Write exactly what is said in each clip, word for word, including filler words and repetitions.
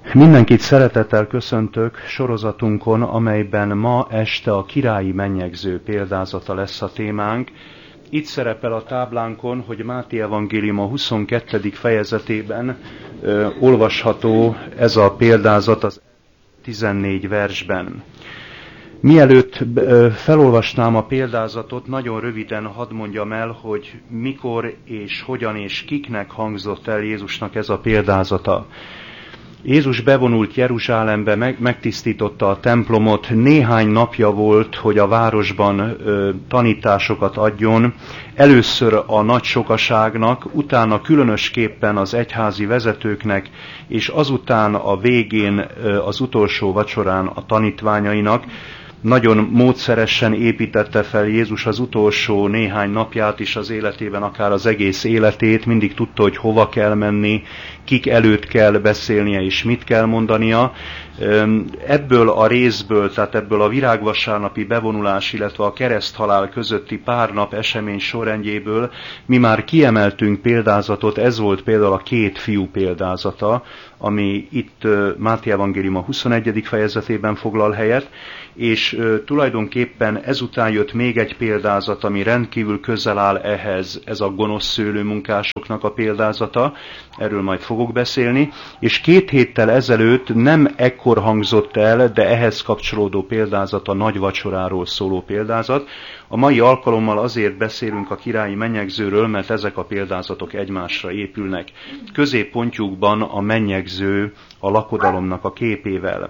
Mindenkit szeretettel köszöntök sorozatunkon, amelyben ma este a királyi mennyegző példázata lesz a témánk. Itt szerepel a táblánkon, hogy Máté evangélium a huszonkettedik fejezetében ö, olvasható ez a példázat az tizennégy versben. Mielőtt ö, felolvasnám a példázatot, nagyon röviden hadd mondjam el, hogy mikor és hogyan és kiknek hangzott el Jézusnak ez a példázata. Jézus bevonult Jeruzsálembe, meg, megtisztította a templomot, néhány napja volt, hogy a városban ö, tanításokat adjon, először a nagy sokaságnak, utána különösképpen az egyházi vezetőknek, és azután a végén, ö, az utolsó vacsorán a tanítványainak. Nagyon módszeresen építette fel Jézus az utolsó néhány napját is az életében, akár az egész életét, mindig tudta, hogy hova kell menni, kik előtt kell beszélnie és mit kell mondania. Ebből a részből, tehát ebből a virágvasárnapi bevonulás, illetve a kereszthalál közötti pár nap esemény sorrendjéből mi már kiemeltünk példázatot, ez volt például a két fiú példázata, ami itt Máté evangélium a huszonegyedik fejezetében foglal helyet, és uh, tulajdonképpen ezután jött még egy példázat, ami rendkívül közel áll ehhez, ez a gonosz szőlőmunkásoknak a példázata, erről majd fogok beszélni, és két héttel ezelőtt nem ekkor hangzott el, de ehhez kapcsolódó példázat a nagy vacsoráról szóló példázat. A mai alkalommal azért beszélünk a királyi mennyegzőről, mert ezek a példázatok egymásra épülnek. Középpontjukban a mennyegző a lakodalomnak a képével.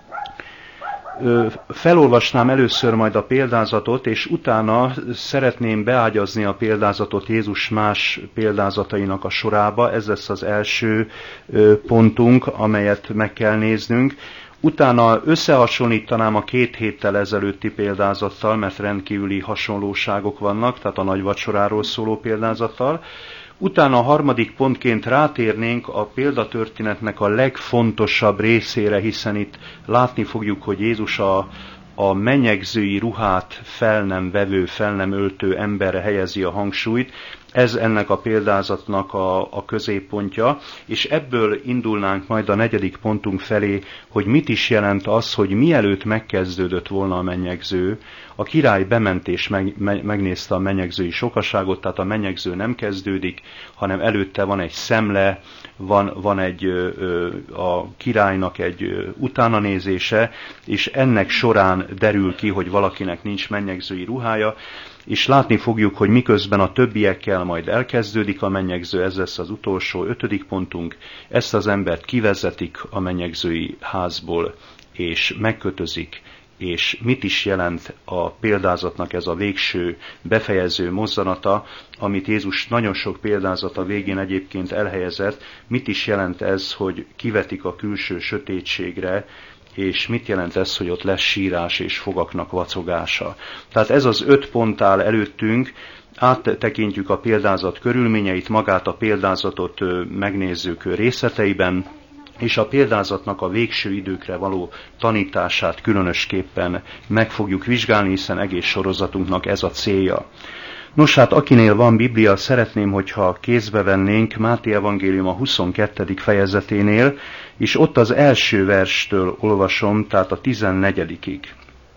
Felolvasnám először majd a példázatot, és utána szeretném beágyazni a példázatot Jézus más példázatainak a sorába. Ez lesz az első pontunk, amelyet meg kell néznünk. Utána összehasonlítanám a két héttel ezelőtti példázattal, mert rendkívüli hasonlóságok vannak, tehát a nagy vacsoráról szóló példázattal. Utána a harmadik pontként rátérnénk a példatörténetnek a legfontosabb részére, hiszen itt látni fogjuk, hogy Jézus a, a mennyegzői ruhát fel nem vevő, fel nem öltő emberre helyezi a hangsúlyt. Ez ennek a példázatnak a, a középpontja, és ebből indulnánk majd a negyedik pontunk felé, hogy mit is jelent az, hogy mielőtt megkezdődött volna a mennyegző, a király bement és meg, me, megnézte a mennyegzői sokaságot, tehát a mennyegző nem kezdődik, hanem előtte van egy szemle, van, van egy ö, a királynak egy ö, utánanézése, és ennek során derül ki, hogy valakinek nincs mennyegzői ruhája, és látni fogjuk, hogy miközben a többiekkel majd elkezdődik a mennyegző, ez lesz az utolsó ötödik pontunk, ezt az embert kivezetik a mennyegzői házból, és megkötözik, és mit is jelent a példázatnak ez a végső befejező mozzanata, amit Jézus nagyon sok példázata végén egyébként elhelyezett, mit is jelent ez, hogy kivetik a külső sötétségre, és mit jelent ez, hogy ott lesz sírás és fogaknak vacogása. Tehát ez az öt pont áll előttünk, áttekintjük a példázat körülményeit, magát a példázatot megnézzük részleteiben, és a példázatnak a végső időkre való tanítását különösképpen meg fogjuk vizsgálni, hiszen egész sorozatunknak ez a célja. Nos hát, akinél van Biblia, szeretném, hogyha kézbe vennénk Máté evangélium a huszonkettedik fejezeténél, és ott az első verstől olvasom, tehát a tizennegyedikig.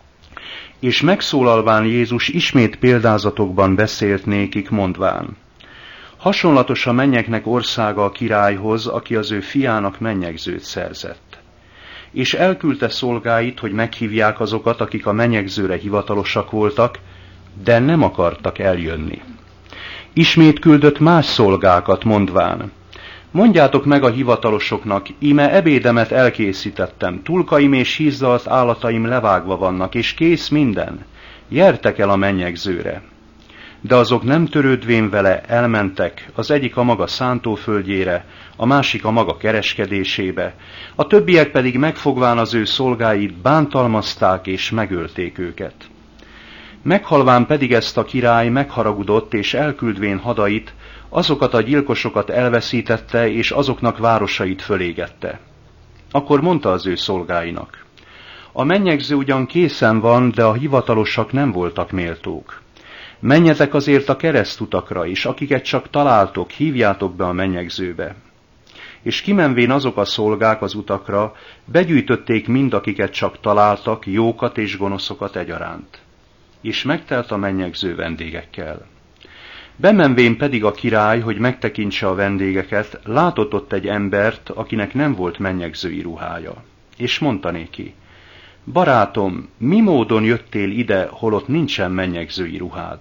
És megszólalván Jézus ismét példázatokban beszélt nékik, mondván: hasonlatos a mennyeknek országa a királyhoz, aki az ő fiának mennyegzőt szerzett. És elküldte szolgáit, hogy meghívják azokat, akik a mennyegzőre hivatalosak voltak, de nem akartak eljönni. Ismét küldött más szolgákat, mondván: mondjátok meg a hivatalosoknak, íme ebédemet elkészítettem, tulkaim és hízzalt állataim levágva vannak, és kész minden. Gyertek el a mennyegzőre. De azok nem törődvén vele elmentek, az egyik a maga szántóföldjére, a másik a maga kereskedésébe, a többiek pedig megfogván az ő szolgáit bántalmazták és megölték őket. Meghalván pedig ezt a király megharagudott, és elküldvén hadait, azokat a gyilkosokat elveszítette, és azoknak városait fölégette. Akkor mondta az ő szolgáinak: a mennyegző ugyan készen van, de a hivatalosak nem voltak méltók. Menjetek azért a keresztutakra is, akiket csak találtok, hívjátok be a mennyegzőbe. És kimenvén azok a szolgák az utakra, begyűjtötték mind, akiket csak találtak, jókat és gonoszokat egyaránt. És megtelt a mennyegző vendégekkel. Bemenvén pedig a király, hogy megtekintse a vendégeket, látott ott egy embert, akinek nem volt mennyegzői ruhája. És mondta néki: barátom, mi módon jöttél ide, holott nincsen mennyegzői ruhád?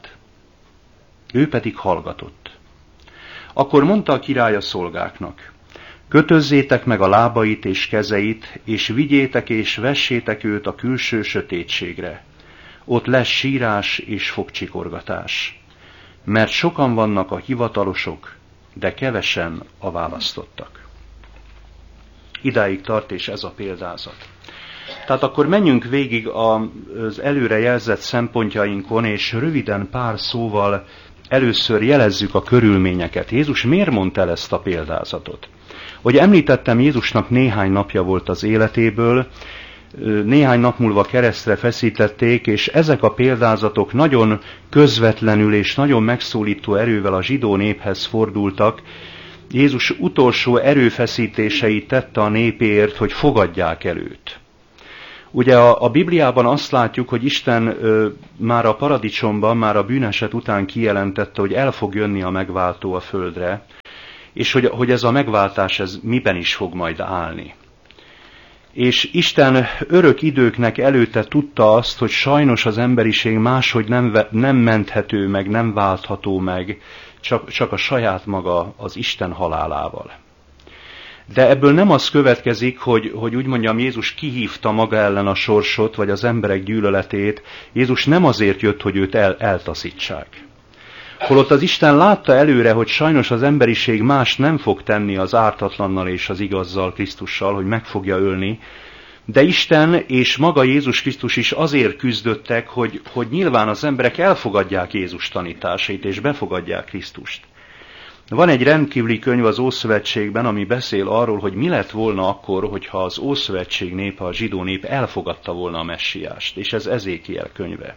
Ő pedig hallgatott. Akkor mondta a király a szolgáknak: kötözzétek meg a lábait és kezeit, és vigyétek és vessétek őt a külső sötétségre. Ott lesz sírás és fogcsikorgatás. Mert sokan vannak a hivatalosok, de kevesen a választottak. Idáig tart, és ez a példázat. Tehát akkor menjünk végig az előre jelzett szempontjainkon, és röviden pár szóval először jelezzük a körülményeket. Jézus miért mondta el ezt a példázatot? Hogy említettem, Jézusnak néhány napja volt az életéből, néhány nap múlva keresztre feszítették, és ezek a példázatok nagyon közvetlenül és nagyon megszólító erővel a zsidó néphez fordultak. Jézus utolsó erőfeszítéseit tette a népért, hogy fogadják el őt. Ugye a, a Bibliában azt látjuk, hogy Isten ö, már a paradicsomban, már a bűneset után kijelentette, hogy el fog jönni a megváltó a földre, és hogy, hogy ez a megváltás ez miben is fog majd állni. És Isten örök időknek előtte tudta azt, hogy sajnos az emberiség máshogy nem, nem menthető meg, nem váltható meg, csak, csak a saját maga az Isten halálával. De ebből nem az következik, hogy, hogy úgy mondjam, Jézus kihívta maga ellen a sorsot, vagy az emberek gyűlöletét. Jézus nem azért jött, hogy őt el, eltaszítsák. Holott az Isten látta előre, hogy sajnos az emberiség más nem fog tenni az ártatlannal és az igazzal, Krisztussal, hogy meg fogja ölni, de Isten és maga Jézus Krisztus is azért küzdöttek, hogy, hogy nyilván az emberek elfogadják Jézus tanításait és befogadják Krisztust. Van egy rendkívüli könyv az Ószövetségben, ami beszél arról, hogy mi lett volna akkor, hogyha az Ószövetség népe, a zsidó nép elfogadta volna a messiást, és ez Ezékiel könyve.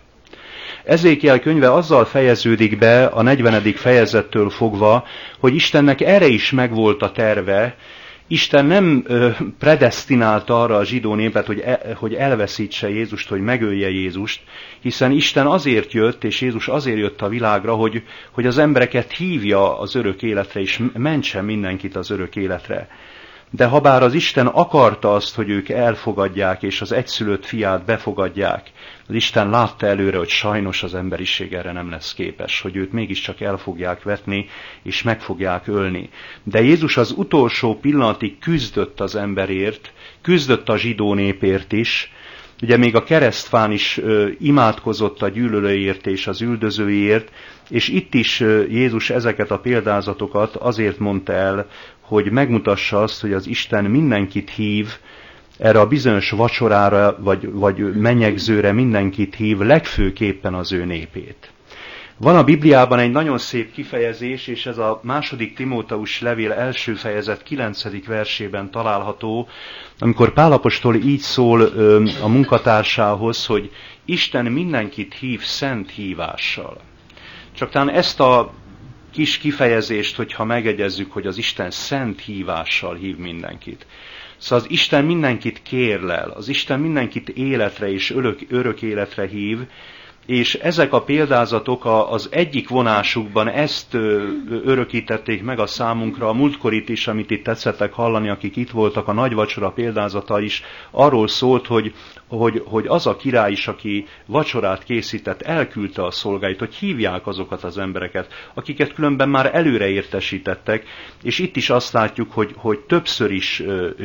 Ezékiel könyve azzal fejeződik be a negyvenedik fejezettől fogva, hogy Istennek erre is megvolt a terve. Isten nem ö, predesztinálta arra a zsidó népet, hogy, e, hogy elveszítse Jézust, hogy megölje Jézust, hiszen Isten azért jött, és Jézus azért jött a világra, hogy, hogy az embereket hívja az örök életre, és mentsen mindenkit az örök életre. De habár az Isten akarta azt, hogy ők elfogadják, és az egyszülött fiát befogadják, az Isten látta előre, hogy sajnos az emberiség erre nem lesz képes, hogy őt mégiscsak el fogják vetni, és meg fogják ölni. De Jézus az utolsó pillanatig küzdött az emberért, küzdött a zsidó népért is, ugye még a keresztfán is ö, imádkozott a gyűlölőért és az üldözőért, és itt is ö, Jézus ezeket a példázatokat azért mondta el, hogy megmutassa azt, hogy az Isten mindenkit hív, erre a bizonyos vacsorára, vagy, vagy menyegzőre mindenkit hív, legfőképpen az ő népét. Van a Bibliában egy nagyon szép kifejezés, és ez a második Timóteus levél első fejezet kilencedik versében található, amikor Pál apostol így szól ö, a munkatársához, hogy Isten mindenkit hív szent hívással. Csak talán ezt a kis kifejezést, hogyha megegyezzük, hogy az Isten szent hívással hív mindenkit. Szóval az Isten mindenkit kérlel, az Isten mindenkit életre és örök, örök életre hív, és ezek a példázatok az egyik vonásukban ezt örökítették meg a számunkra, a múltkorit is, amit itt tetszettek hallani, akik itt voltak, a nagy vacsora példázata is arról szólt, hogy, hogy, hogy az a király is, aki vacsorát készített, elküldte a szolgáit, hogy hívják azokat az embereket, akiket különben már előre értesítettek, és itt is azt látjuk, hogy, hogy többször is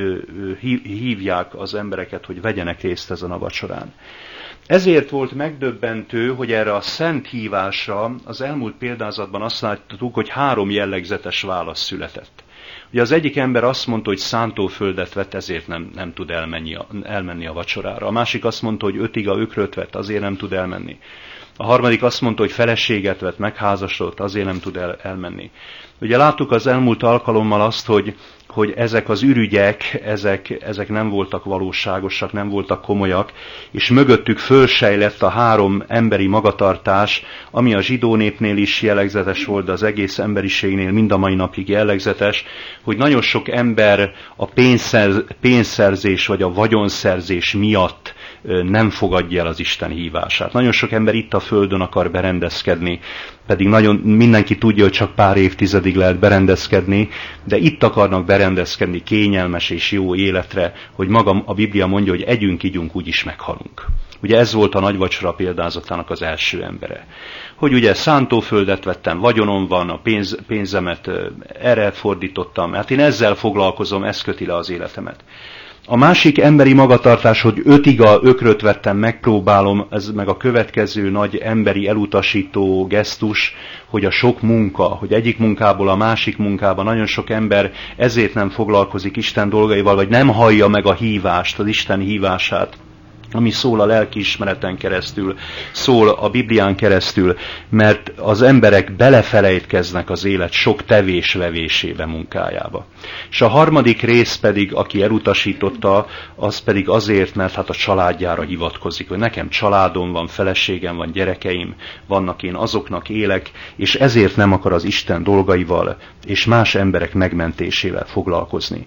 hívják az embereket, hogy vegyenek részt ezen a vacsorán. Ezért volt megdöbbentő, hogy erre a szent hívásra az elmúlt példázatban azt láttuk, hogy három jellegzetes válasz született. Ugye az egyik ember azt mondta, hogy szántóföldet vett, ezért nem, nem tud elmenni a, elmenni a vacsorára. A másik azt mondta, hogy öt iga ökröt vett, azért nem tud elmenni. A harmadik azt mondta, hogy feleséget vett, megházasodott, azért nem tud el, elmenni. Ugye láttuk az elmúlt alkalommal azt, hogy, hogy ezek az ürügyek, ezek, ezek nem voltak valóságosak, nem voltak komolyak, és mögöttük fölsejlett a három emberi magatartás, ami a zsidó népnél is jellegzetes volt, de az egész emberiségnél mind a mai napig jellegzetes, hogy nagyon sok ember a pénzszer, pénzszerzés vagy a vagyonszerzés miatt nem fogadja el az Isten hívását. Nagyon sok ember itt a földön akar berendezkedni, pedig nagyon mindenki tudja, hogy csak pár évtizedig lehet berendezkedni, de itt akarnak berendezkedni kényelmes és jó életre, hogy maga a Biblia mondja, hogy együnk, igyunk, úgyis meghalunk. Ugye ez volt a nagyvacsora példázatának az első embere. Hogy ugye szántóföldet vettem, vagyonom van, a pénz, pénzemet erre fordítottam, hát én ezzel foglalkozom, ez köti le az életemet. A másik emberi magatartás, hogy ötiga ökröt vettem, megpróbálom, ez meg a következő nagy emberi elutasító gesztus, hogy a sok munka, hogy egyik munkából a másik munkába nagyon sok ember ezért nem foglalkozik Isten dolgaival, vagy nem hallja meg a hívást, az Isten hívását, ami szól a lelkiismereten keresztül, szól a Biblián keresztül, mert az emberek belefelejtkeznek az élet sok tevés-vevésébe, munkájába. És a harmadik rész pedig, aki elutasította, az pedig azért, mert hát a családjára hivatkozik, hogy nekem családom van, feleségem van, gyerekeim vannak, én azoknak élek, és ezért nem akar az Isten dolgaival és más emberek megmentésével foglalkozni.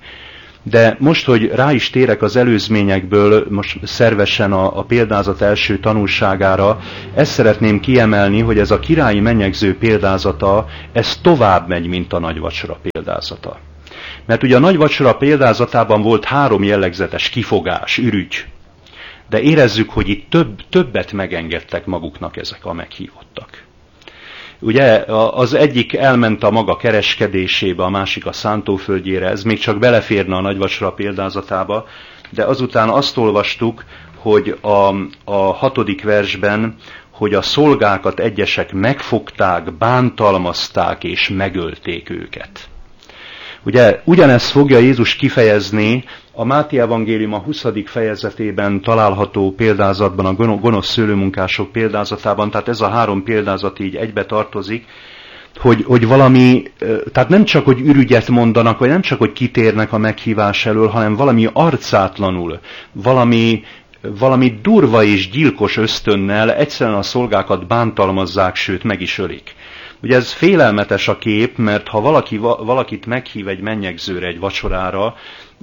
De most, hogy rá is térek az előzményekből, most szervesen a, a példázat első tanulságára, ezt szeretném kiemelni, hogy ez a királyi mennyegző példázata, ez tovább megy, mint a nagyvacsora példázata. Mert ugye a nagyvacsora példázatában volt három jellegzetes kifogás, ürügy, de érezzük, hogy itt több, többet megengedtek maguknak ezek a meghívottak. Ugye az egyik elment a maga kereskedésébe, a másik a szántóföldjére, ez még csak beleférne a nagyvacsora példázatába, de azután azt olvastuk, hogy a, a hatodik versben, hogy a szolgákat egyesek megfogták, bántalmazták és megölték őket. Ugye ugyanezt fogja Jézus kifejezni a Máté evangélium a huszadik fejezetében található példázatban, a gonosz szőlőmunkások példázatában, tehát ez a három példázat így egybe tartozik, hogy, hogy valami, tehát nem csak, hogy ürügyet mondanak, vagy nem csak, hogy kitérnek a meghívás elől, hanem valami arcátlanul, valami, valami durva és gyilkos ösztönnel egyszerűen a szolgákat bántalmazzák, sőt meg is ölik. Ugye ez félelmetes a kép, mert ha valaki, valakit meghív egy mennyegzőre, egy vacsorára,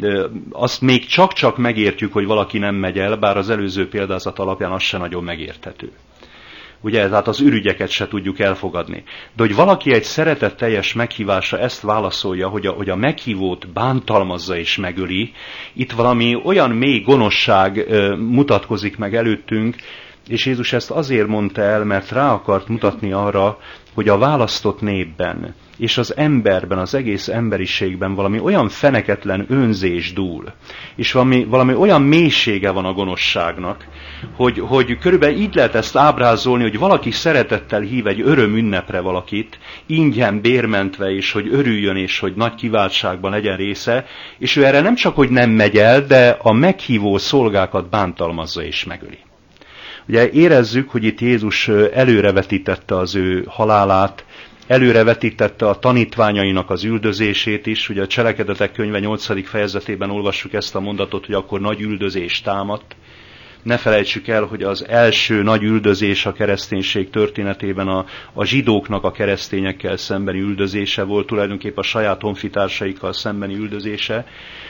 azt még csak-csak megértjük, hogy valaki nem megy el, bár az előző példázat alapján az se nagyon megérthető. Ugye, tehát az ürügyeket se tudjuk elfogadni. De hogy valaki egy szeretetteljes meghívásra ezt válaszolja, hogy a, hogy a meghívót bántalmazza és megöli, itt valami olyan mély gonoszság mutatkozik meg előttünk, és Jézus ezt azért mondta el, mert rá akart mutatni arra, hogy a választott népben és az emberben, az egész emberiségben valami olyan feneketlen önzés dúl, és valami, valami olyan mélysége van a gonoszságnak, hogy, hogy körülbelül így lehet ezt ábrázolni, hogy valaki szeretettel hív egy örömünnepre valakit, ingyen bérmentve, és hogy örüljön, és hogy nagy kiváltságban legyen része, és ő erre nem csak, hogy nem megy el, de a meghívó szolgákat bántalmazza és megöli. Ugye érezzük, hogy itt Jézus előrevetítette az ő halálát, előrevetítette a tanítványainak az üldözését is. Ugye a Cselekedetek könyve nyolcadik fejezetében olvassuk ezt a mondatot, hogy akkor nagy üldözés támadt. Ne felejtsük el, hogy az első nagy üldözés a kereszténység történetében a, a zsidóknak a keresztényekkel szembeni üldözése volt, tulajdonképpen a saját honfitársaikkal szembeni üldözése.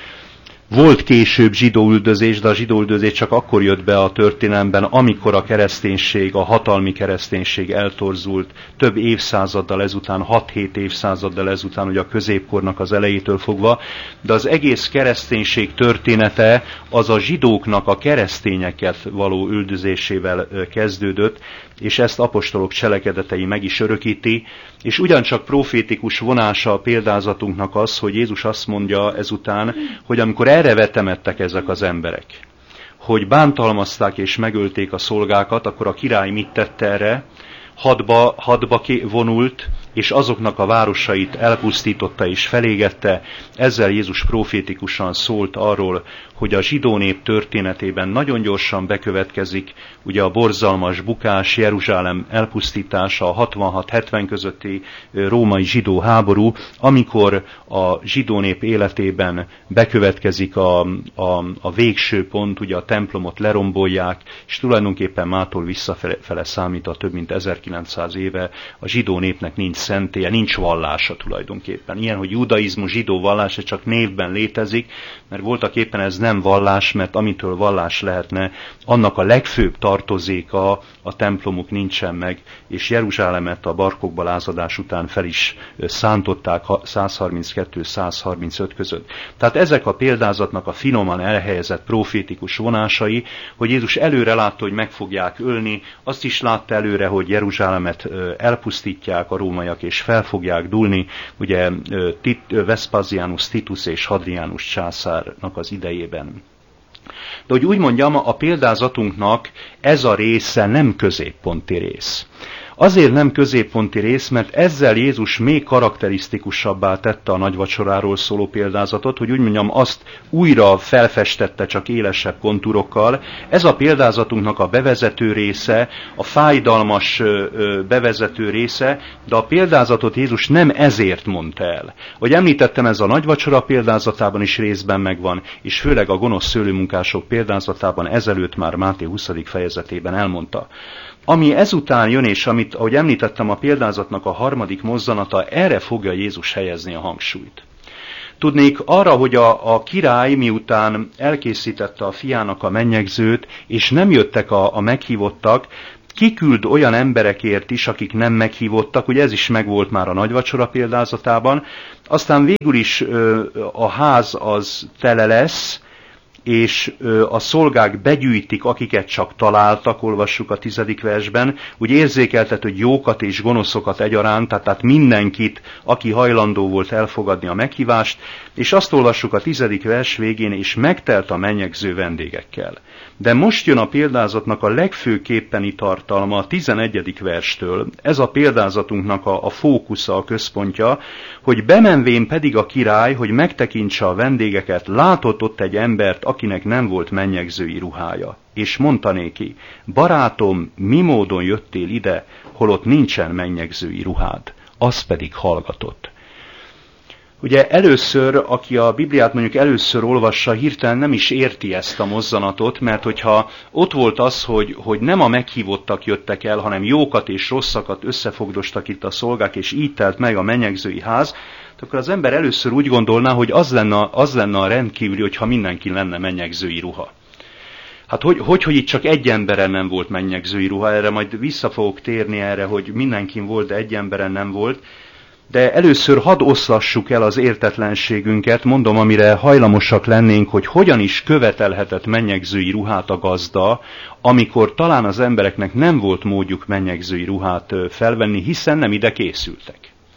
Volt később zsidó üldözés, de a zsidó üldözés csak akkor jött be a történelemben, amikor a kereszténység, a hatalmi kereszténység eltorzult több évszázaddal ezután, hat-hét évszázaddal ezután, ugye a középkornak az elejétől fogva, de az egész kereszténység története az a zsidóknak a keresztényeket való üldözésével kezdődött, és ezt apostolok cselekedetei meg is örökíti, és ugyancsak profétikus vonása a példázatunknak az, hogy Jézus azt mondja ezután, hogy amikor erre vetemettek ezek az emberek, hogy bántalmazták és megölték a szolgákat, akkor a király mit tett erre? Hadba, hadba vonult, és azoknak a városait elpusztította és felégette. Ezzel Jézus profétikusan szólt arról, hogy a zsidó nép történetében nagyon gyorsan bekövetkezik ugye a borzalmas bukás, Jeruzsálem elpusztítása, a hatvanhat hetven közötti római zsidó háború, amikor a zsidó nép életében bekövetkezik a, a, a végső pont, ugye a templomot lerombolják, és tulajdonképpen mától visszafele számít a több mint ezerkilencszáz éve a zsidó népnek nincs szentélye, nincs vallása tulajdonképpen. Ilyen, hogy judaizmus, zsidó vallás, ez csak névben létezik, mert voltak éppen ez nem vallás, mert amitől vallás lehetne, annak a legfőbb tartozéka, a templomuk nincsen meg, és Jeruzsálemet a barkokba lázadás után fel is szántották száz harminckettő száz harmincöt között. Tehát ezek a példázatnak a finoman elhelyezett profétikus vonásai, hogy Jézus előre látta, hogy meg fogják ölni, azt is látta előre, hogy Jeruzsálemet elpusztítják a rómaiak, és fel fogják dúlni, ugye Tit, Vespasianus, Titus és Hadrianus császárnak az idejében. De hogy úgy mondjam, a példázatunknak ez a része nem középponti rész. Azért nem középponti rész, mert ezzel Jézus még karakterisztikusabbá tette a nagyvacsoráról szóló példázatot, hogy úgy mondjam, azt újra felfestette csak élesebb kontúrokkal. Ez a példázatunknak a bevezető része, a fájdalmas bevezető része, de a példázatot Jézus nem ezért mondta el. Ahogy említettem, ez a nagyvacsora példázatában is részben megvan, és főleg a gonosz szőlőmunkások példázatában ezelőtt már Máté huszadik fejezetében elmondta. Ami ezután jön, és amit, ahogy említettem, a példázatnak a harmadik mozzanata, erre fogja Jézus helyezni a hangsúlyt. Tudnék arra, hogy a, a király miután elkészítette a fiának a mennyegzőt, és nem jöttek a, a meghívottak, kiküld olyan emberekért is, akik nem meghívottak, ugye ez is megvolt már a nagyvacsora példázatában, aztán végül is ö, a ház az tele lesz, és a szolgák begyűjtik, akiket csak találtak, olvassuk a tizedik versben, úgy érzékeltet, hogy jókat és gonoszokat egyaránt, tehát mindenkit, aki hajlandó volt elfogadni a meghívást, és azt olvassuk a tizedik vers végén, és megtelt a mennyegző vendégekkel. De most jön a példázatnak a legfőképpeni tartalma a tizenegyedik verstől. Ez a példázatunknak a, a fókusza, a központja, hogy bemenvén pedig a király, hogy megtekintse a vendégeket, látott ott egy embert, akinek nem volt mennyegzői ruhája. És mondta néki, barátom, mi módon jöttél ide, holott nincsen mennyegzői ruhád? Az pedig hallgatott. Ugye először, aki a Bibliát mondjuk először olvassa, hirtelen nem is érti ezt a mozzanatot, mert hogyha ott volt az, hogy, hogy nem a meghívottak jöttek el, hanem jókat és rosszakat összefogdostak itt a szolgák, és így telt meg a mennyegzői ház, akkor az ember először úgy gondolná, hogy az lenne, az lenne a rendkívüli, hogyha mindenki lenne mennyegzői ruha. Hát hogy, hogy, hogy itt csak egy emberen nem volt mennyegzői ruha, erre majd vissza fogok térni erre, hogy mindenkin volt, de egy emberen nem volt. De először hadd oszlassuk el az értetlenségünket, mondom, amire hajlamosak lennénk, hogy hogyan is követelhetett mennyegzői ruhát a gazda, amikor talán az embereknek nem volt módjuk mennyegzői ruhát felvenni, hiszen nem ide készültek.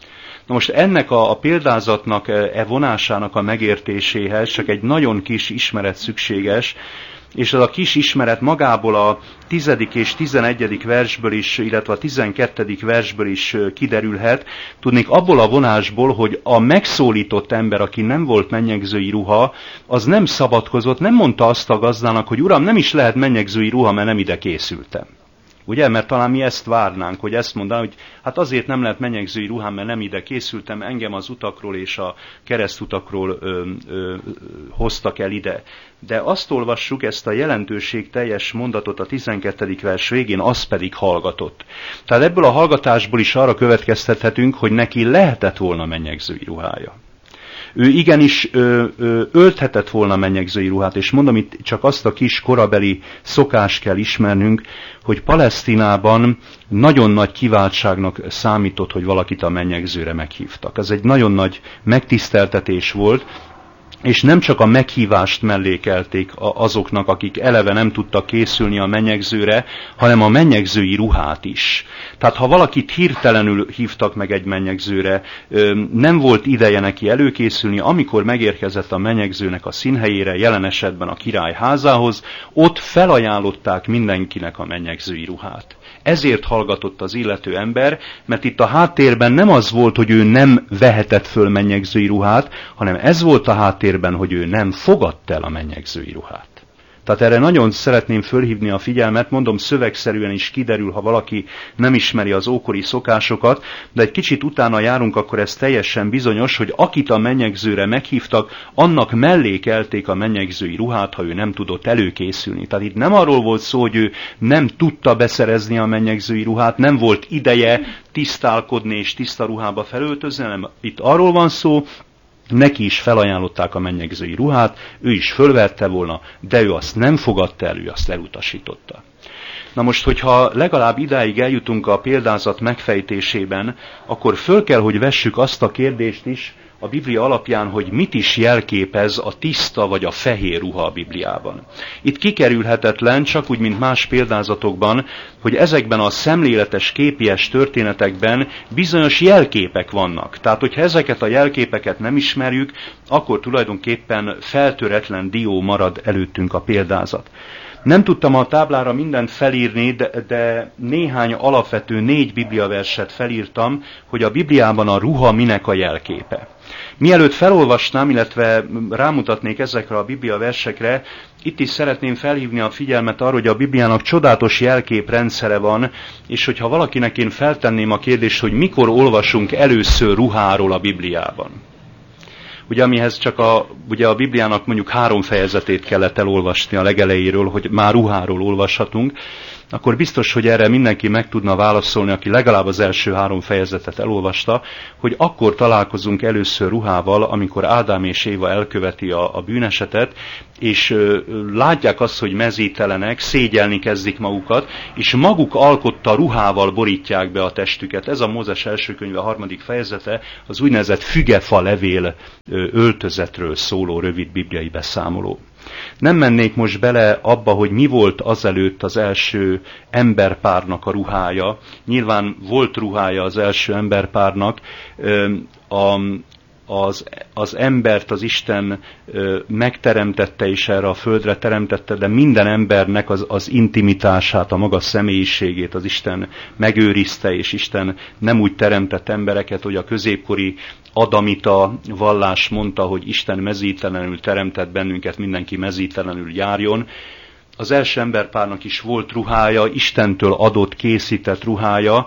Na most ennek a, a példázatnak, e vonásának a megértéséhez csak egy nagyon kis ismeret szükséges, és ez a kis ismeret magából a tizedik és tizenegyedik versből is, illetve a tizenkettedik versből is kiderülhet. Tudnék abból a vonásból, hogy a megszólított ember, aki nem volt mennyegzői ruha, az nem szabadkozott, nem mondta azt a gazdának, hogy uram, nem is lehet mennyegzői ruha, mert nem ide készültem. Ugye, mert talán mi ezt várnánk, hogy ezt mondaná, hogy hát azért nem lehet mennyegzői ruhám, mert nem ide készültem, engem az utakról és a keresztutakról ö, ö, hoztak el ide. De azt olvassuk, ezt a jelentőség teljes mondatot a tizenkettedik vers végén, az pedig hallgatott. Tehát ebből a hallgatásból is arra következtethetünk, hogy neki lehetett volna mennyegzői ruhája. Ő igenis ö, ö, ölthetett volna mennyegzői ruhát, és mondom, itt csak azt a kis korabeli szokást kell ismernünk, hogy Palesztinában nagyon nagy kiváltságnak számított, hogy valakit a mennyegzőre meghívtak. Ez egy nagyon nagy megtiszteltetés volt, és nem csak a meghívást mellékelték azoknak, akik eleve nem tudtak készülni a mennyegzőre, hanem a mennyegzői ruhát is. Tehát ha valakit hirtelenül hívtak meg egy mennyegzőre, nem volt ideje neki előkészülni, amikor megérkezett a mennyegzőnek a színhelyére, jelen esetben a király házához, ott felajánlották mindenkinek a mennyegzői ruhát. Ezért hallgatott az illető ember, mert itt a háttérben nem az volt, hogy ő nem vehetett föl mennyegzői ruhát, hanem ez volt a háttérben, hogy ő nem fogadta el a mennyegzői ruhát. Tehát erre nagyon szeretném fölhívni a figyelmet, mondom, szövegszerűen is kiderül, ha valaki nem ismeri az ókori szokásokat, de egy kicsit utána járunk, akkor ez teljesen bizonyos, hogy akit a mennyegzőre meghívtak, annak mellékelték a mennyegzői ruhát, ha ő nem tudott előkészülni. Tehát itt nem arról volt szó, hogy ő nem tudta beszerezni a mennyegzői ruhát, nem volt ideje tisztálkodni és tiszta ruhába felöltözni, hanem itt arról van szó, neki is felajánlották a mennyegzői ruhát, ő is fölvette volna, de ő azt nem fogadta el, ő azt elutasította. Na most, hogyha legalább idáig eljutunk a példázat megfejtésében, akkor föl kell, hogy vessük azt a kérdést is a Biblia alapján, hogy mit is jelképez a tiszta vagy a fehér ruha a Bibliában. Itt kikerülhetetlen, csak úgy, mint más példázatokban, hogy ezekben a szemléletes, képies történetekben bizonyos jelképek vannak. Tehát, hogyha ezeket a jelképeket nem ismerjük, akkor tulajdonképpen feltöretlen dió marad előttünk a példázat. Nem tudtam a táblára mindent felírni, de, de néhány alapvető négy bibliaverset felírtam, hogy a Bibliában a ruha minek a jelképe. Mielőtt felolvasnám, illetve rámutatnék ezekre a Biblia versekre, itt is szeretném felhívni a figyelmet arra, hogy a Bibliának csodálatos jelképrendszere van, és hogyha valakinek én feltenném a kérdést, hogy mikor olvasunk először ruháról a Bibliában. Ugye, amihez csak a, ugye a Bibliának mondjuk három fejezetét kellett elolvasni a legelejéről, hogy már ruháról olvashatunk, akkor biztos, hogy erre mindenki meg tudna válaszolni, aki legalább az első három fejezetet elolvasta, hogy akkor találkozunk először ruhával, amikor Ádám és Éva elköveti a, a bűnesetet, és ö, látják azt, hogy mezítelenek, szégyelni kezdik magukat, és maguk alkotta ruhával borítják be a testüket. Ez a Mózes első könyve harmadik fejezete, az úgynevezett fügefa levél ö, öltözetről szóló rövid bibliai beszámoló. Nem mennék most bele abba, hogy mi volt azelőtt az első emberpárnak a ruhája. Nyilván volt ruhája az első emberpárnak. A, az, az embert az Isten megteremtette és erre a földre teremtette, de minden embernek az, az intimitását, a maga személyiségét az Isten megőrizte, és Isten nem úgy teremtett embereket, hogy a középkori adamita vallás mondta, hogy Isten mezítelenül teremtett bennünket, mindenki mezítelenül járjon. Az első emberpárnak is volt ruhája, Istentől adott, készített ruhája,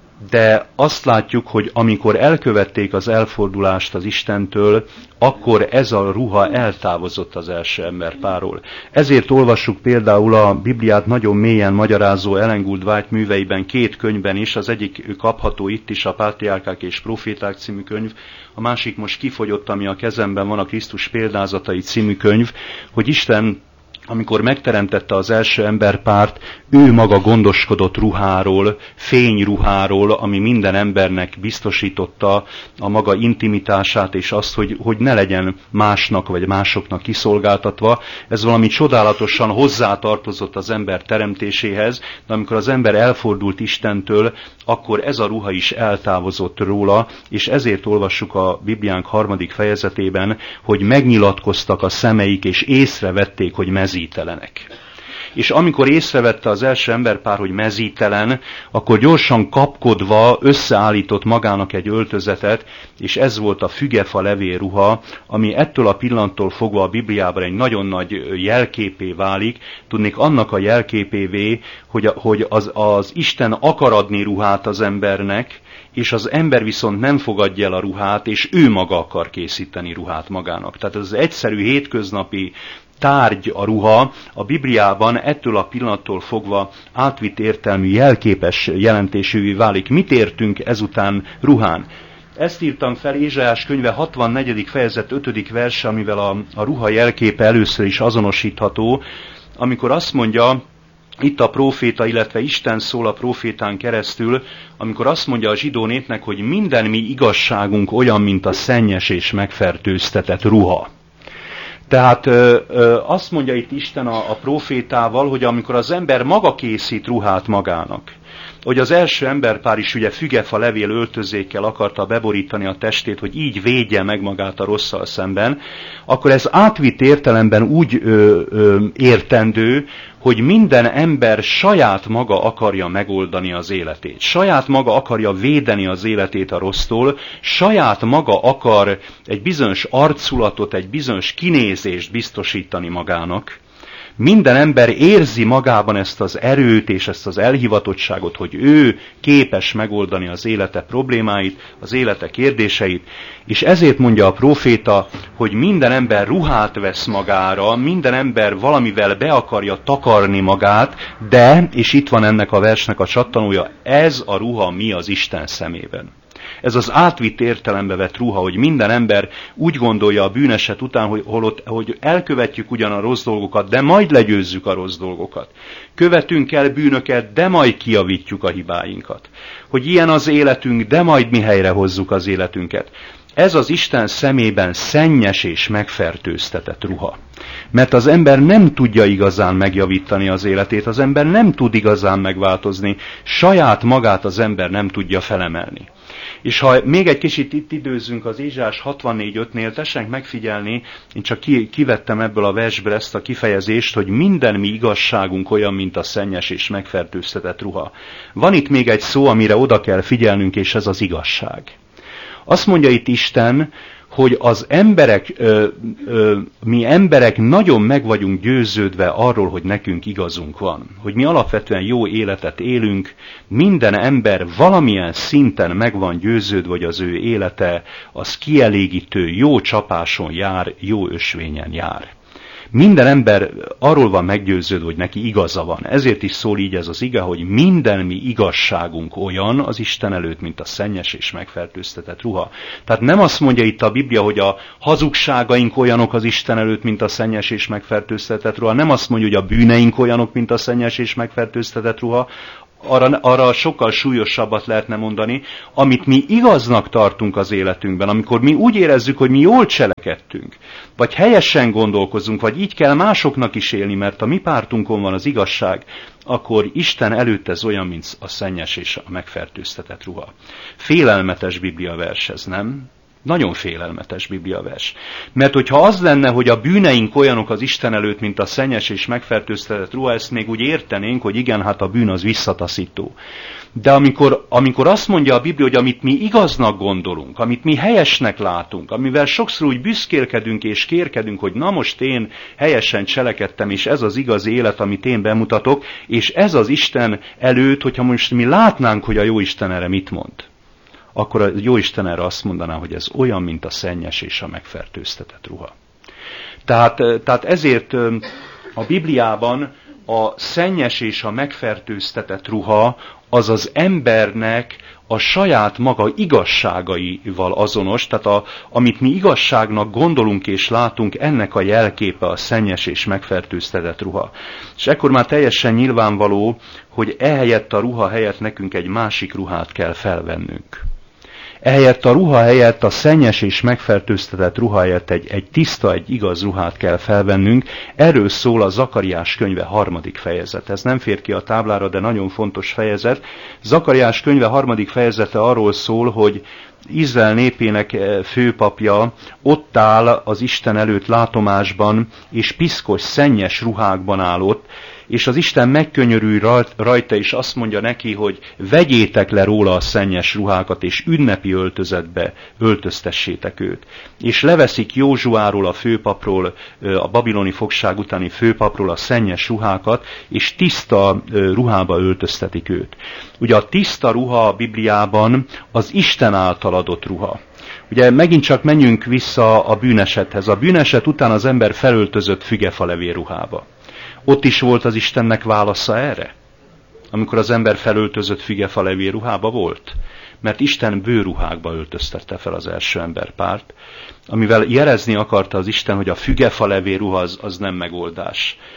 de azt látjuk, hogy amikor elkövették az elfordulást az Istentől, akkor ez a ruha eltávozott az első emberpárról. Ezért olvassuk például a Bibliát nagyon mélyen magyarázó Ellen Gould White műveiben, két könyvben is, az egyik kapható itt is, a Pátriárkák és Proféták című könyv, a másik most kifogyott, ami a kezemben van, a Krisztus példázatai című könyv, hogy Isten, amikor megteremtette az első emberpárt, ő maga gondoskodott ruháról, fényruháról, ami minden embernek biztosította a maga intimitását, és azt, hogy, hogy ne legyen másnak vagy másoknak kiszolgáltatva. Ez valami csodálatosan hozzátartozott az ember teremtéséhez, de amikor az ember elfordult Istentől, akkor ez a ruha is eltávozott róla, és ezért olvassuk a Bibliánk harmadik fejezetében, hogy megnyilatkoztak a szemeik, és észrevették, hogy mezítelenek. És amikor észrevette az első emberpár, hogy mezítelen, akkor gyorsan kapkodva összeállított magának egy öltözetet, és ez volt a fügefa levélruha, ami ettől a pillanattól fogva a Bibliában egy nagyon nagy jelképé válik. Tudnék annak a jelképévé, hogy, hogy az, az Isten akar adni ruhát az embernek, és az ember viszont nem fogadja el a ruhát, és ő maga akar készíteni ruhát magának. Tehát ez az egyszerű hétköznapi tárgy a ruha a Bibliában ettől a pillanattól fogva átvitt értelmű, jelképes jelentésűvé válik. Mit értünk ezután ruhán? Ezt írtam fel Ézsaiás könyve hatvannegyedik fejezet ötödik verse, amivel a, a ruha jelképe először is azonosítható, amikor azt mondja, itt a próféta, illetve Isten szól a prófétán keresztül, amikor azt mondja a zsidó népnek, hogy minden mi igazságunk olyan, mint a szennyes és megfertőztetett ruha. Tehát ö, ö, azt mondja itt Isten a, a prófétával, hogy amikor az ember maga készít ruhát magának, hogy az első emberpár is ugye fügefa levél öltözékkel akarta beborítani a testét, hogy így védje meg magát a rosszal szemben, akkor ez átvitt értelemben úgy ö, ö, értendő, hogy minden ember saját maga akarja megoldani az életét. Saját maga akarja védeni az életét a rossztól, saját maga akar egy bizonyos arculatot, egy bizonyos kinézést biztosítani magának. Minden ember érzi magában ezt az erőt és ezt az elhivatottságot, hogy ő képes megoldani az élete problémáit, az élete kérdéseit, és ezért mondja a próféta, hogy minden ember ruhát vesz magára, minden ember valamivel be akarja takarni magát, de, és itt van ennek a versnek a csattanója, ez a ruha mi az Isten szemében. Ez az átvitt értelembe vett ruha, hogy minden ember úgy gondolja a bűneset után, hogy, holott, hogy elkövetjük ugyan a rossz dolgokat, de majd legyőzzük a rossz dolgokat. Követünk el bűnöket, de majd kijavítjuk a hibáinkat. Hogy ilyen az életünk, de majd mi helyre hozzuk az életünket. Ez az Isten szemében szennyes és megfertőztetett ruha. Mert az ember nem tudja igazán megjavítani az életét, az ember nem tud igazán megváltozni, saját magát az ember nem tudja felemelni. És ha még egy kicsit itt időzzünk az Ézsaiás hatvannégy ötnél, tessenek megfigyelni, én csak ki, kivettem ebből a versből ezt a kifejezést, hogy minden mi igazságunk olyan, mint a szennyes és megfertőztetett ruha. Van itt még egy szó, amire oda kell figyelnünk, és ez az igazság. Azt mondja itt Isten, hogy az emberek, ö, ö, mi emberek nagyon meg vagyunk győződve arról, hogy nekünk igazunk van. Hogy mi alapvetően jó életet élünk, minden ember valamilyen szinten meg van győződve, hogy az ő élete az kielégítő, jó csapáson jár, jó ösvényen jár. Minden ember arról van meggyőződve, hogy neki igaza van. Ezért is szól így ez az ige, hogy minden mi igazságunk olyan az Isten előtt, mint a szennyes és megfertőztetett ruha. Tehát nem azt mondja itt a Biblia, hogy a hazugságaink olyanok az Isten előtt, mint a szennyes és megfertőztetett ruha. Nem azt mondja, hogy a bűneink olyanok, mint a szennyes és megfertőztetett ruha. Arra, arra sokkal súlyosabbat lehetne mondani, amit mi igaznak tartunk az életünkben, amikor mi úgy érezzük, hogy mi jól cselekedtünk, vagy helyesen gondolkozunk, vagy így kell másoknak is élni, mert a mi pártunkon van az igazság, akkor Isten előtt ez olyan, mint a szennyes és a megfertőztetett ruha. Félelmetes Biblia vers ez, nem? Nagyon félelmetes bibliavers. Mert hogyha az lenne, hogy a bűneink olyanok az Isten előtt, mint a szennyes és megfertőztetett ruha, ezt még úgy értenénk, hogy igen, hát a bűn az visszataszító. De amikor, amikor azt mondja a Biblia, hogy amit mi igaznak gondolunk, amit mi helyesnek látunk, amivel sokszor úgy büszkélkedünk és kérkedünk, hogy na most én helyesen cselekedtem, és ez az igazi élet, amit én bemutatok, és ez az Isten előtt, hogyha most mi látnánk, hogy a Jóisten erre mit mond, akkor a Jóisten erre azt mondaná, hogy ez olyan, mint a szennyes és a megfertőztetett ruha. Tehát, tehát ezért a Bibliában a szennyes és a megfertőztetett ruha az az embernek a saját maga igazságaival azonos, tehát a, amit mi igazságnak gondolunk és látunk, ennek a jelképe a szennyes és megfertőztetett ruha. És ekkor már teljesen nyilvánvaló, hogy ehelyett a ruha helyett nekünk egy másik ruhát kell felvennünk. Ehelyett a ruha helyett, a szennyes és megfertőztetett ruha helyett egy, egy tiszta, egy igaz ruhát kell felvennünk. Erről szól a Zakariás könyve harmadik fejezet. Ez nem fér ki a táblára, de nagyon fontos fejezet. Zakariás könyve harmadik fejezete arról szól, hogy Izrael népének főpapja ott áll az Isten előtt látomásban, és piszkos, szennyes ruhákban áll ott, és az Isten megkönyörül rajta, és azt mondja neki, hogy vegyétek le róla a szennyes ruhákat, és ünnepi öltözetbe öltöztessétek őt. És leveszik Józsuáról, a főpapról, a babiloni fogság utáni főpapról a szennyes ruhákat, és tiszta ruhába öltöztetik őt. Ugye a tiszta ruha a Bibliában az Isten által adott ruha. Ugye megint csak menjünk vissza a bűnesethez. A bűneset után az ember felöltözött fügefalevél ruhába. Ott is volt az Istennek válasza erre? Amikor az ember felöltözött fügefalevél ruhába volt? Mert Isten bőruhákba öltöztette fel az első emberpárt, amivel jelezni akarta az Isten, hogy a fügefalevél ruha az, az nem megoldás.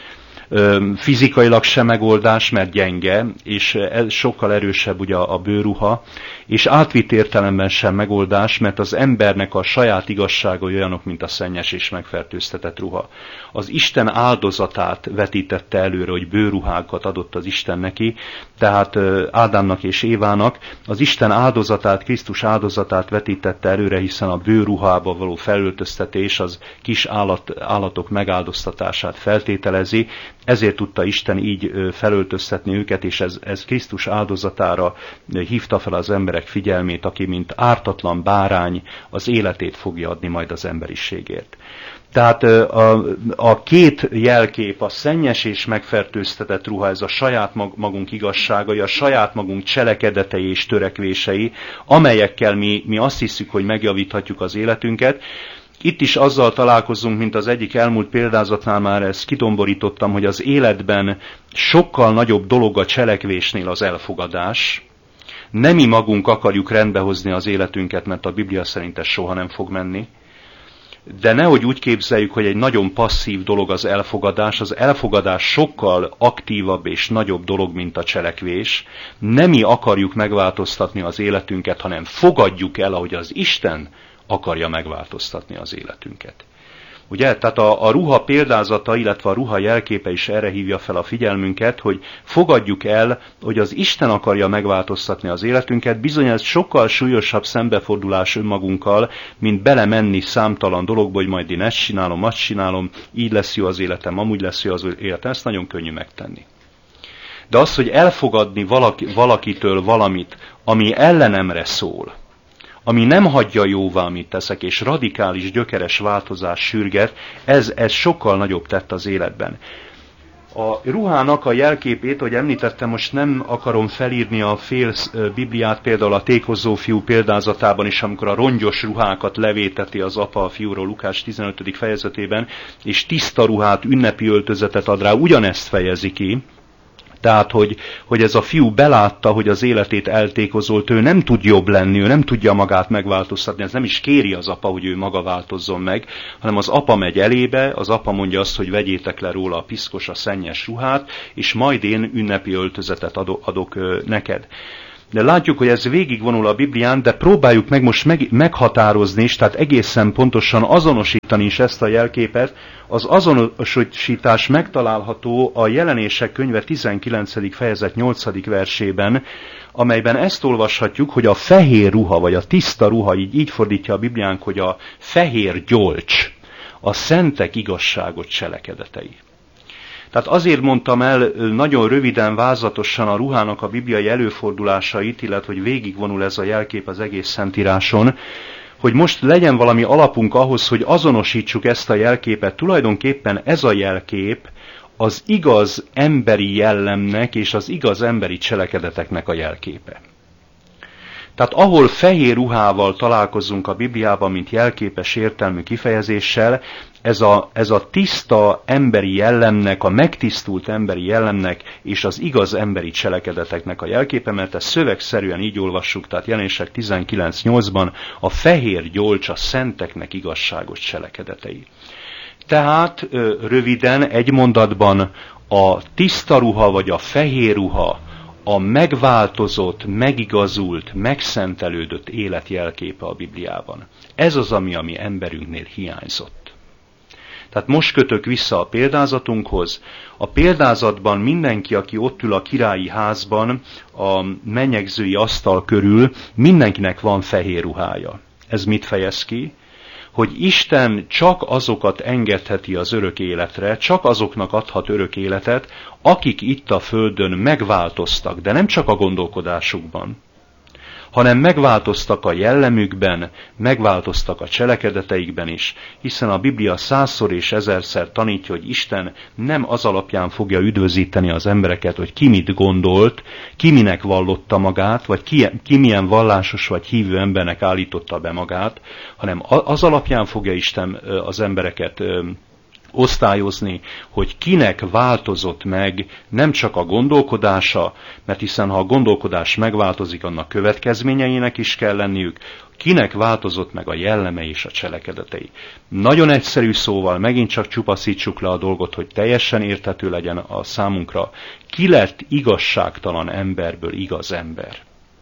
fizikailag sem megoldás, mert gyenge, és ez sokkal erősebb ugye a bőrruha, és átvitt értelemben sem megoldás, mert az embernek a saját igazságai olyanok, mint a szennyes és megfertőztetett ruha. Az Isten áldozatát vetítette előre, hogy bőrruhákat adott az Isten neki, tehát Ádámnak és Évának. Az Isten áldozatát, Krisztus áldozatát vetítette előre, hiszen a bőrruhába való felöltöztetés az kis állat, állatok megáldoztatását feltételezi, ezért tudta Isten így felöltöztetni őket, és ez, ez Krisztus áldozatára hívta fel az emberek figyelmét, aki mint ártatlan bárány az életét fogja adni majd az emberiségért. Tehát a, a két jelkép, a szennyes és megfertőztetett ruha, ez a saját magunk igazságai, a saját magunk cselekedetei és törekvései, amelyekkel mi, mi azt hiszük, hogy megjavíthatjuk az életünket. Itt is azzal találkozunk, mint az egyik elmúlt példázatnál már ezt kidomborítottam, hogy az életben sokkal nagyobb dolog a cselekvésnél az elfogadás. Nem mi magunk akarjuk rendbehozni az életünket, mert a Biblia szerint ez soha nem fog menni. De nehogy úgy képzeljük, hogy egy nagyon passzív dolog az elfogadás. Az elfogadás sokkal aktívabb és nagyobb dolog, mint a cselekvés. Nem mi akarjuk megváltoztatni az életünket, hanem fogadjuk el, ahogy az Isten akarja megváltoztatni az életünket. Ugye? Tehát a, a ruha példázata, illetve a ruha jelképe is erre hívja fel a figyelmünket, hogy fogadjuk el, hogy az Isten akarja megváltoztatni az életünket. Bizony ez sokkal súlyosabb szembefordulás önmagunkkal, mint belemenni számtalan dologba, hogy majd én ezt csinálom, azt csinálom, így lesz jó az életem, amúgy lesz jó az életem, ezt nagyon könnyű megtenni. De az, hogy elfogadni valaki, valakitől valamit, ami ellenemre szól, ami nem hagyja jóvá, amit teszek, és radikális, gyökeres változás sürget, ez, ez sokkal nagyobb tett az életben. A ruhának a jelképét, hogy említettem, most nem akarom felírni a fél Bibliát, például a tékozó fiú példázatában is, amikor a rongyos ruhákat levéteti az apa a fiúról Lukás tizenötödik fejezetében, és tiszta ruhát, ünnepi öltözetet ad rá, ugyanezt fejezi ki. Tehát, hogy, hogy ez a fiú belátta, hogy az életét eltékozolt, ő nem tud jobb lenni, ő nem tudja magát megváltoztatni, ez nem is kéri az apa, hogy ő maga változzon meg, hanem az apa megy elébe, az apa mondja azt, hogy vegyétek le róla a piszkos, a szennyes ruhát, és majd én ünnepi öltözetet adok, adok neked. De látjuk, hogy ez végigvonul a Biblián, de próbáljuk meg most meg, meghatározni is, tehát egészen pontosan azonosítani is ezt a jelképet. Az azonosítás megtalálható a Jelenések könyve tizenkilencedik fejezet nyolcadik versében, amelyben ezt olvashatjuk, hogy a fehér ruha, vagy a tiszta ruha, így, így fordítja a Bibliánk, hogy a fehér gyolcs, a szentek igazságot cselekedetei. Tehát azért mondtam el nagyon röviden, vázlatosan a ruhának a bibliai előfordulásait, illetve hogy végigvonul ez a jelkép az egész Szentíráson, hogy most legyen valami alapunk ahhoz, hogy azonosítsuk ezt a jelképet. Tulajdonképpen ez a jelkép az igaz emberi jellemnek és az igaz emberi cselekedeteknek a jelképe. Tehát ahol fehér ruhával találkozunk a Bibliában, mint jelképes értelmű kifejezéssel, ez a, ez a tiszta emberi jellemnek, a megtisztult emberi jellemnek és az igaz emberi cselekedeteknek a jelképe, mert ezt szövegszerűen így olvassuk, tehát Jelenések tizenkilenc nyolcban a fehér gyolcs a szenteknek igazságos cselekedetei. Tehát röviden, egy mondatban a tiszta ruha vagy a fehér ruha a megváltozott, megigazult, megszentelődött élet jelképe a Bibliában. Ez az, ami a mi emberünknél hiányzott. Tehát most kötök vissza a példázatunkhoz. A példázatban mindenki, aki ott ül a királyi házban, a menyegzői asztal körül, mindenkinek van fehér ruhája. Ez mit fejez ki? Hogy Isten csak azokat engedheti az örök életre, csak azoknak adhat örök életet, akik itt a földön megváltoztak, de nem csak a gondolkodásukban, hanem megváltoztak a jellemükben, megváltoztak a cselekedeteikben is, hiszen a Biblia százszor és ezerszer tanítja, hogy Isten nem az alapján fogja üdvözíteni az embereket, hogy ki mit gondolt, ki minek vallotta magát, vagy ki, ki milyen vallásos vagy hívő embernek állította be magát, hanem az alapján fogja Isten az embereket osztályozni, hogy kinek változott meg nem csak a gondolkodása, mert hiszen ha a gondolkodás megváltozik, annak következményeinek is kell lenniük, kinek változott meg a jelleme és a cselekedetei. Nagyon egyszerű szóval, megint csak csupaszítsuk le a dolgot, hogy teljesen érthető legyen a számunkra. Ki lett igazságtalan emberből igaz ember?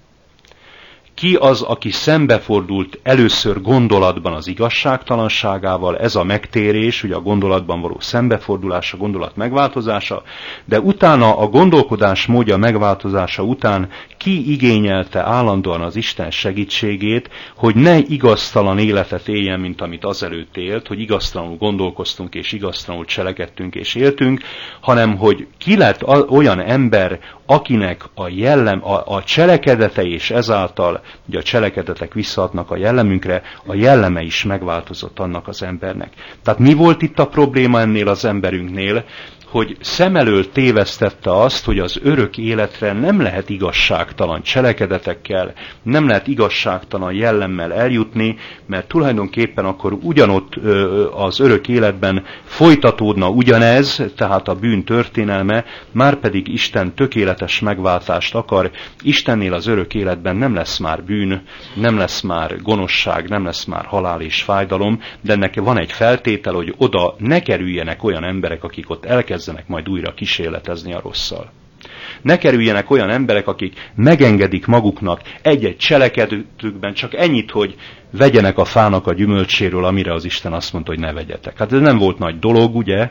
Ki az, aki szembefordult először gondolatban az igazságtalanságával, ez a megtérés, ugye a gondolatban való szembefordulás, a gondolat megváltozása, de utána a gondolkodás módja megváltozása után ki igényelte állandóan az Isten segítségét, hogy ne igaztalan életet éljen, mint amit azelőtt élt, hogy igaztalanul gondolkoztunk és igaztalanul cselekedtünk és éltünk, hanem hogy ki lett olyan ember, akinek a jellem, a, a cselekedete és ezáltal, ugye a cselekedetek visszaadnak a jellemünkre, a jelleme is megváltozott annak az embernek. Tehát mi volt itt a probléma ennél az emberünknél, hogy szem elől tévesztette azt, hogy az örök életre nem lehet igazságtalan cselekedetekkel, nem lehet igazságtalan jellemmel eljutni, mert tulajdonképpen akkor ugyanott az örök életben folytatódna ugyanez, tehát a bűn történelme, márpedig Isten tökéletes megváltást akar, Istennél az örök életben nem lesz már bűn, nem lesz már gonoszság, nem lesz már halál és fájdalom, de ennek van egy feltétel, hogy oda ne kerüljenek olyan emberek, akik ott elkezdenek majd újra kísérletezni a rosszal. Ne kerüljenek olyan emberek, akik megengedik maguknak egy-egy cselekedetükben csak ennyit, hogy vegyenek a fának a gyümölcséről, amire az Isten azt mondta, hogy ne vegyetek. Hát ez nem volt nagy dolog, ugye?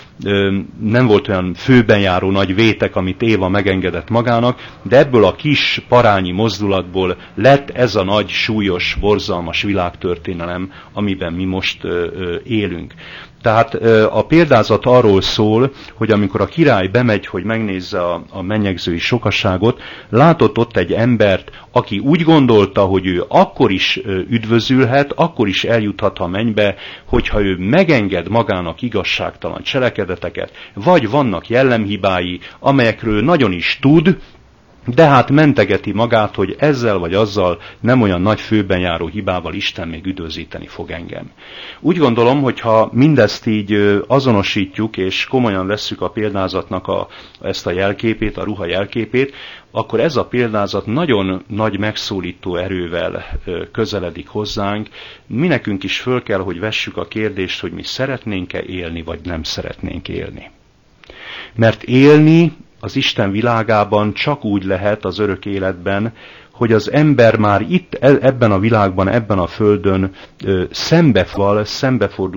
Nem volt olyan főben járó nagy vétek, amit Éva megengedett magának, de ebből a kis parányi mozdulatból lett ez a nagy, súlyos, borzalmas világtörténelem, amiben mi most élünk. Tehát a példázat arról szól, hogy amikor a király bemegy, hogy megnézze a, a mennyegzői sokaságot, látott ott egy embert, aki úgy gondolta, hogy ő akkor is üdvözülhet, akkor is eljuthat a mennybe, hogyha ő megenged magának igazságtalan cselekedeteket, vagy vannak jellemhibái, amelyekről nagyon is tud, de hát mentegeti magát, hogy ezzel vagy azzal nem olyan nagy főben járó hibával Isten még üdvözíteni fog engem. Úgy gondolom, hogy ha mindezt így azonosítjuk, és komolyan vesszük a példázatnak a, ezt a jelképét, a ruha jelképét, akkor ez a példázat nagyon nagy megszólító erővel közeledik hozzánk. Mi nekünk is föl kell, hogy vessük a kérdést, hogy mi szeretnénk-e élni, vagy nem szeretnénk élni. Mert élni az Isten világában csak úgy lehet az örök életben, hogy az ember már itt, ebben a világban, ebben a földön szembefordul, szembefordul